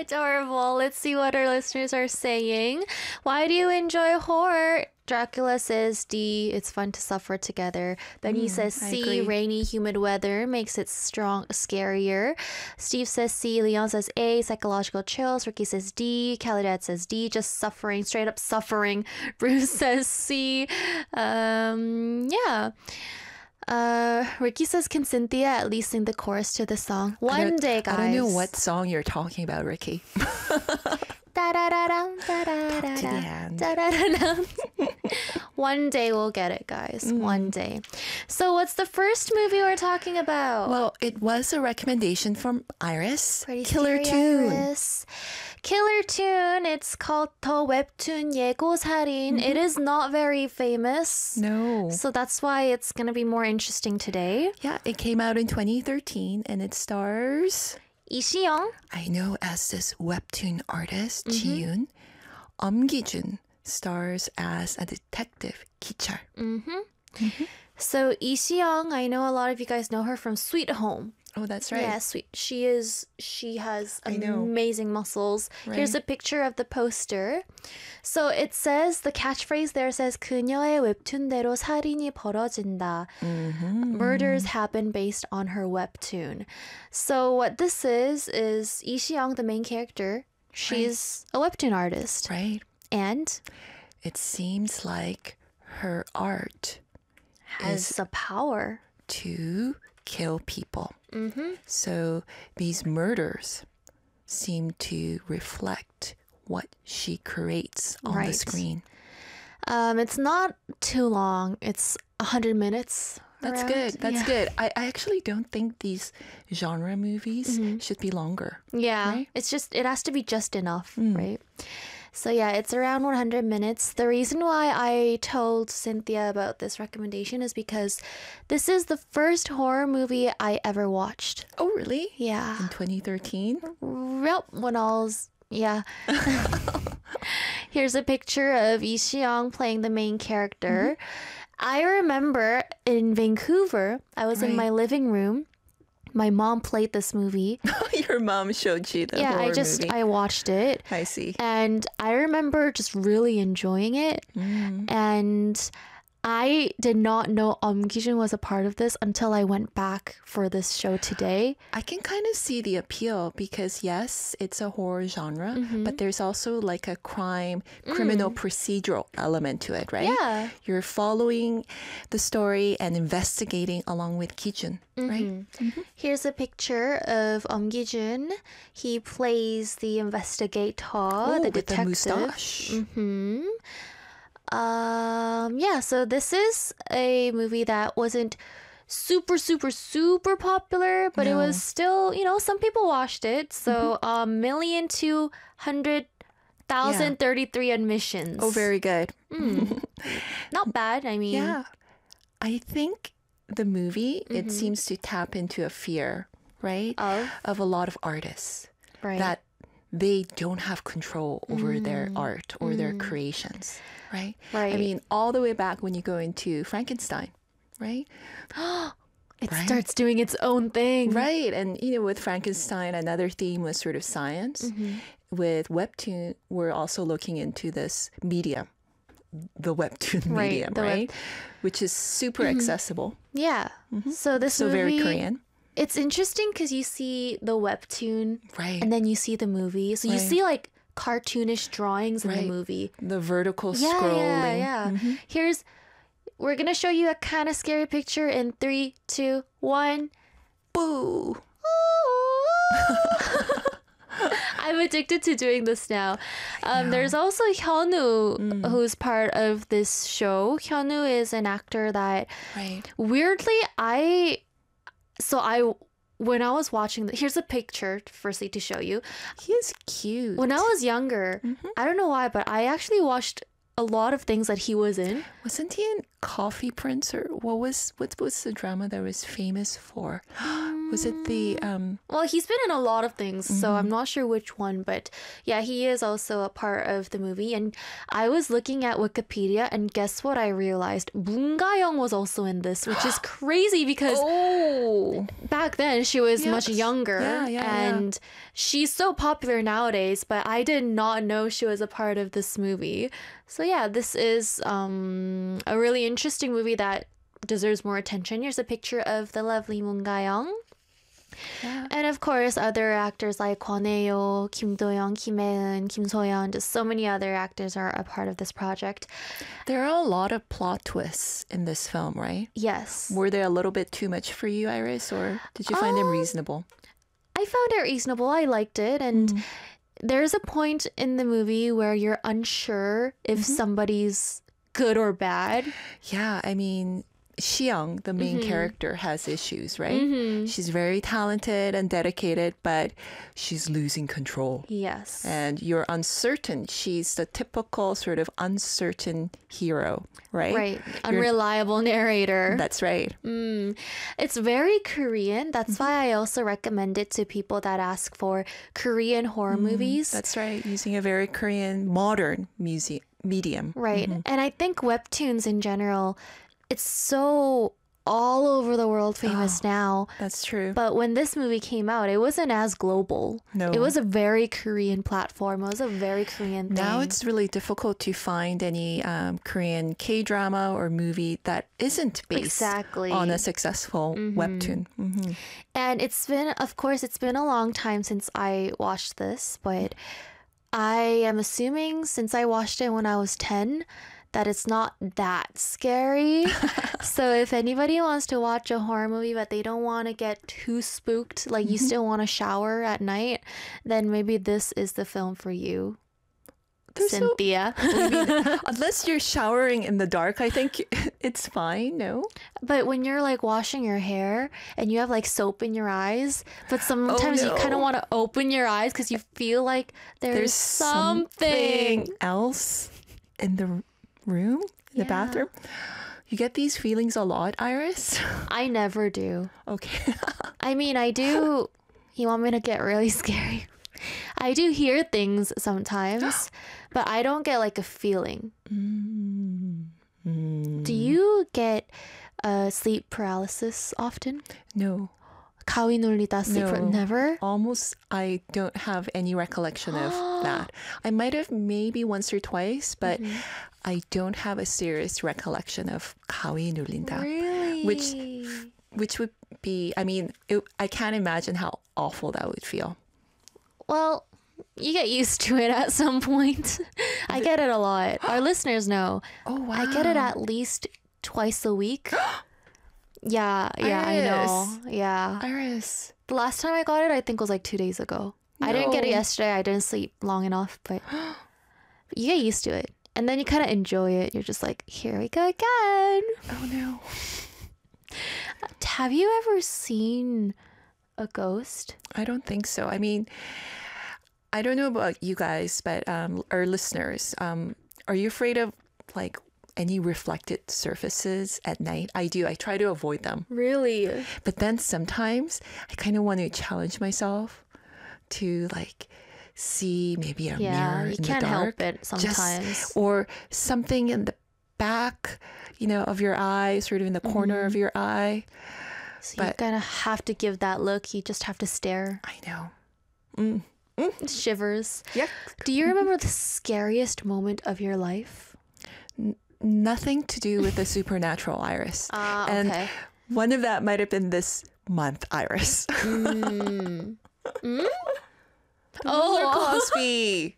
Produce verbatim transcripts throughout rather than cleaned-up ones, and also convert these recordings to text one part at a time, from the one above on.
Adorable. Let's see what our listeners are saying. Why do you enjoy horror? Dracula says D, it's fun to suffer together. Benny Mm, says I C, agree. rainy, humid weather makes it strong, scarier. Steve says C, Leon says A, psychological chills. Ricky says D, Calidad says D, just suffering, straight up suffering. Bruce says C. Um, yeah. Uh, Ricky says, can Cynthia at least sing the chorus to the song? I One don't- day, guys. I don't know what song you're talking about, Ricky. Da-da-da-dum, da-da-da-da, Talk to the hand. da-da-da-dum. One day we'll get it, guys. Mm. One day. So what's the first movie we're talking about? Well, it was a recommendation from Iris. Pretty Killer Scary Tune. Iris. Killer Tune. It's called 더 웹툰 예고살인. It is not very famous. No. So that's why it's going to be more interesting today. Yeah, it came out in twenty thirteen and it stars, 이시영. I know as this webtoon artist, Mm-hmm. Ji-yoon. Um Gi-jun stars as a detective, Ki-chul. So 이시영, I know a lot of you guys know her from Sweet Home. Oh, that's right. Yeah, sweet. She is. She has I know. amazing muscles. Here's a Right. picture of the poster. So it says the catchphrase there says 그녀의 웹툰대로 살인이 벌어진다. Mm-hmm. Murders happen based on her webtoon. So what this is is Lee Si-young, the main character. She's a webtoon artist, Right. and It seems like her art has is a power. to kill people. Mm-hmm. So these murders seem to reflect what she creates on the Right. screen. Um, it's not too long. It's a hundred minutes. That's around. good. That's Yeah. good. I, I actually don't think these genre movies should be longer. Yeah, Right? it's just it has to be just enough, right? So yeah, it's around one hundred minutes. The reason why I told Cynthia about this recommendation is because this is the first horror movie I ever watched. Oh, really? Yeah. In twenty thirteen? Yep, when I was yeah. Here's a picture of Lee Si-young playing the main character. I remember in Vancouver, I was in Right. my living room. My mom played this movie. Your mom showed you the yeah, horror I just movie. I watched it. I see. And I remember just really enjoying it. Mm. And I did not know Um Gi-jun was a part of this until I went back for this show today. I can kind of see the appeal because, yes, it's a horror genre, Mm-hmm. but there's also like a crime, criminal procedural element to it, right? Mm. Yeah. You're following the story and investigating along with Ki-jun, right? Here's a picture of Um Gi-jun. He plays the investigator, Oh, the with the detective. moustache. Hmm. Um, yeah, so this is a movie that wasn't super, super, super popular, but it No. was still, you know, some people watched it. So, a million two hundred thousand thirty-three admissions. Oh, very good. Not bad. I mean, Yeah. I think the movie, it seems to tap into a fear, right? Of? Of a lot of artists. right. That they don't have control over their art or their creations, right? Right. I mean, all the way back when you go into Frankenstein, right? it right. starts doing its own thing. Right. And, you know, with Frankenstein, another theme was sort of science. With Webtoon, we're also looking into this medium, the Webtoon Right, medium, the web- right? Which is super accessible. Yeah. So this So movie, very Korean. it's interesting because you see the webtoon Right. and then you see the movie. So you Right. see like cartoonish drawings in the Right. movie. The vertical Yeah, scrolling. yeah, yeah. Here's, we're going to show you a kind of scary picture in three, two, one. Boo. I'm addicted to doing this now. Um, there's also Hyunwoo, Mm. who's part of this show. Hyunwoo is an actor that Right. weirdly, I, so I, when I was watching, the, here's a picture firstly to show you. He is cute. When I was younger, Mm-hmm. I don't know why, but I actually watched a lot of things that he was in. Wasn't he in Coffee Prince or what was what was the drama that was famous for? Was it the um Well, he's been in a lot of things, so Mm-hmm. I'm not sure which one, but yeah, he is also a part of the movie. And I was looking at Wikipedia, and guess what I realized? Moon Ga-young was also in this, which is crazy because Oh, back then she was much Yes. younger, Yeah, yeah, yeah. and she's so popular nowadays, but I did not know she was a part of this movie. So yeah, this is um, a really interesting movie that deserves more attention. Here's a picture of the lovely Moon Ga-young. Yeah. And of course, other actors like Kwon Hae-yo, Kim Do-young, Kim Hae-eun, Kim So-yeon, just so many other actors are a part of this project. There are a lot of plot twists in this film, right? Yes. Were they a little bit too much for you, Iris, or did you find them Um, reasonable? I found it reasonable. I liked it. And there's a point in the movie where you're unsure if somebody's good or bad. Yeah, I mean, Xiang, the main Mm-hmm. character, has issues, right? She's very talented and dedicated, but she's losing control. Yes. And you're uncertain. She's the typical sort of uncertain hero, right? Right. Unreliable narrator. That's right. Mm. It's very Korean. That's why I also recommend it to people that ask for Korean horror movies. That's right. Using a very Korean modern music medium. Right. And I think webtoons in general, it's so all over the world famous now. That's true. But when this movie came out, it wasn't as global. No. It was a very Korean platform. It was a very Korean thing. Now it's really difficult to find any um, Korean K-drama or movie that isn't based Exactly. on a successful webtoon. hmm And it's been, of course, it's been a long time since I watched this, but I am assuming since I watched it when I was ten, that it's not that scary. So if anybody wants to watch a horror movie but they don't want to get too spooked, like you still want to shower at night, then maybe this is the film for you, There's no- Cynthia. Unless you're showering in the dark, I think it's fine. No. But when you're like washing your hair and you have like soap in your eyes, but sometimes you kind of no. want to open your eyes because you feel like there's, There's something. something else in the room, in the Yeah. bathroom. You get these feelings a lot, Iris? I never do. Okay. I mean, I do. You want me to get really scary? I do hear things sometimes, but I don't get like a feeling. Do you get uh, sleep paralysis often? No. 가위 눌리다 sleep par- No. never? Almost, I don't have any recollection of that. I might have maybe once or twice, but Mm-hmm. I don't have a serious recollection of 가위 눌린다. Really? Which which would be, I mean, it, I can't imagine how awful that would feel. Well, you get used to it at some point. I get it a lot. Our listeners know. Oh, wow. I get it at least twice a week. Yeah, yeah, I know. Yeah. Iris. The last time I got it, I think was like two days ago. I didn't get it No. yesterday. I didn't sleep long enough, but you get used to it. And then you kind of enjoy it. You're just like, here we go again. Oh, no. Have you ever seen a ghost? I don't think so. I mean, I don't know about you guys, but um, our listeners, um, are you afraid of like any reflected surfaces at night? I do. I try to avoid them. Really? But then sometimes I kind of want to challenge myself to like see maybe a Yeah, mirror you in can't the dark. help it Just- sometimes. or something in the back, you know, of your eye, sort of in the corner Mm-hmm. of your eye. So you but- kind of have to give that look. You just have to stare. I know. Shivers. Yeah. Do you remember the scariest moment of your life? Nothing to do with the supernatural, Iris. Ah, and okay. one of that might have been this month, Iris. Mm. Mm? Miller Oh. Cosby.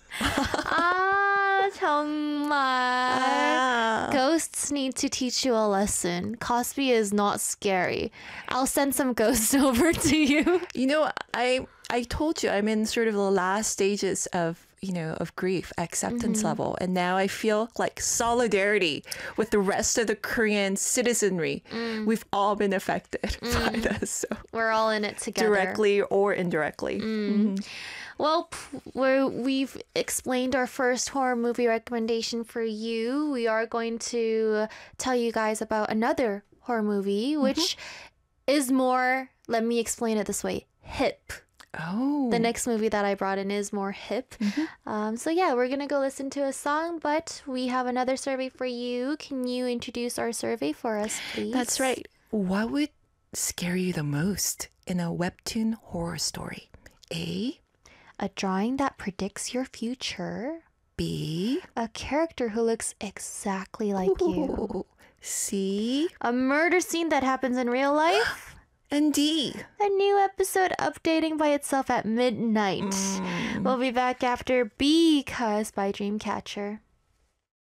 아, 정말. Ah. Ghosts need to teach you a lesson. Cosby is not scary. I'll send some ghosts over to you. You know, I I told you I'm in sort of the last stages of, you know, of grief, acceptance Mm-hmm. level. And now I feel like solidarity with the rest of the Korean citizenry. Mm. We've all been affected by this, so We're all in it together. directly or indirectly. Mm. Well, p- we're, we've explained our first horror movie recommendation for you. We are going to tell you guys about another horror movie, which is more Let me explain it this way. Hip. Oh. The next movie that I brought in is more hip. Mm-hmm. Um, so yeah, we're gonna go listen to a song, but we have another survey for you. Can you introduce our survey for us, please? That's right. What would scare you the most in a webtoon horror story? A. A drawing that predicts your future. B. A character who looks exactly like you. Ooh. C. A murder scene that happens in real life. And D. A new episode updating by itself at midnight. Mm. We'll be back after Because by Dreamcatcher.